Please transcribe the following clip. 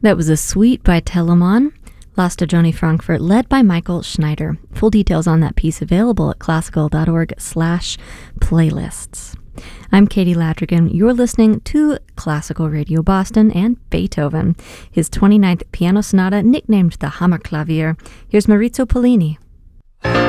That was a suite by Telemann, La Stagione Frankfurt, led by Michael Schneider. Full details on that piece available at classical.org/playlists. I'm Katie Ladrigan. You're listening to Classical Radio Boston and Beethoven, his 29th piano sonata nicknamed the Hammerklavier. Here's Maurizio Pollini.